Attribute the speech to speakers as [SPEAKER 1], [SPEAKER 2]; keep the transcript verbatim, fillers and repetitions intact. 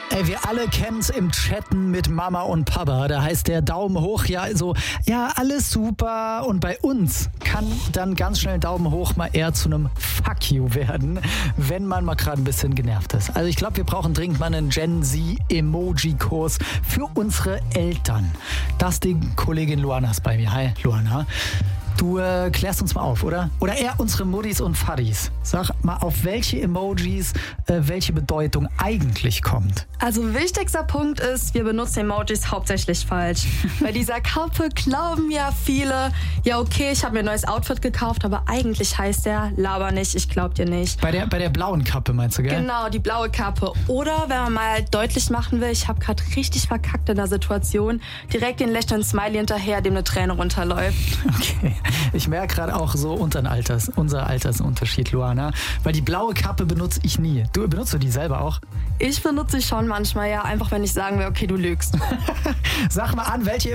[SPEAKER 1] Ey, wir alle kennen's im Chatten mit Mama und Papa. Da heißt der Daumen hoch, ja, so, ja, alles super. Und bei uns kann dann ganz schnell Daumen hoch mal eher zu einem Fuck you werden, wenn man mal gerade ein bisschen genervt ist. Also ich glaube, wir brauchen dringend mal einen Gen Z-Emoji-Kurs für unsere Eltern. Das die Kollegin Luana ist bei mir. Hi, Luana. Du äh, klärst uns mal auf, oder? Oder eher unsere Muddis und Fadis. Sag mal, auf welche Emojis äh, welche Bedeutung eigentlich kommt.
[SPEAKER 2] Also wichtigster Punkt ist, wir benutzen Emojis hauptsächlich falsch. Bei dieser Kappe glauben ja viele, ja okay, ich habe mir ein neues Outfit gekauft, aber eigentlich heißt der, laber nicht, ich glaub dir nicht.
[SPEAKER 1] Bei der, bei der blauen Kappe meinst du, gell?
[SPEAKER 2] Genau, die blaue Kappe. Oder wenn man mal deutlich machen will, ich habe gerade richtig verkackt in der Situation, direkt den lächelnden Smiley hinterher, dem eine Träne runterläuft.
[SPEAKER 1] Okay. Ich merke gerade auch so unseren Alters, unser Altersunterschied, Luana. Weil die blaue Kappe benutze ich nie. Du benutzt du die selber auch?
[SPEAKER 2] Ich benutze sie schon manchmal, ja, einfach wenn ich sagen will, okay, du lügst.
[SPEAKER 1] Sag mal an, welche